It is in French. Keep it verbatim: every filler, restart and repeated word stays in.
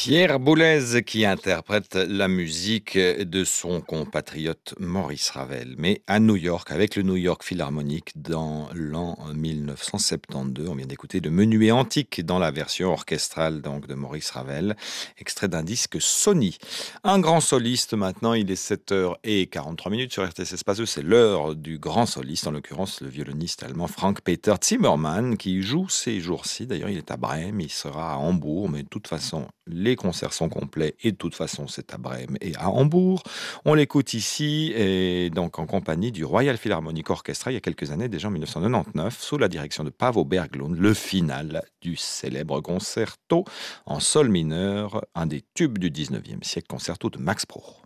Pierre Boulez qui interprète la musique de son compatriote Maurice Ravel, mais à New York, avec le New York Philharmonic dans l'an mille neuf cent soixante-douze. On vient d'écouter le Menuet antique dans la version orchestrale donc de Maurice Ravel, extrait d'un disque Sony. Un grand soliste maintenant, il est sept heures quarante-trois minutes sur R T S Espace. C'est l'heure du grand soliste, en l'occurrence le violoniste allemand Frank-Peter Zimmermann qui joue ces jours-ci. D'ailleurs, il est à Brême, il sera à Hambourg, mais de toute façon, les concerts sont complets et de toute façon, c'est à Brême et à Hambourg. On l'écoute ici et donc en compagnie du Royal Philharmonic Orchestra il y a quelques années, déjà en mille neuf cent quatre-vingt-dix-neuf, sous la direction de Paavo Berglund, le final du célèbre concerto en sol mineur, un des tubes du dix-neuvième siècle, concerto de Max Bruch.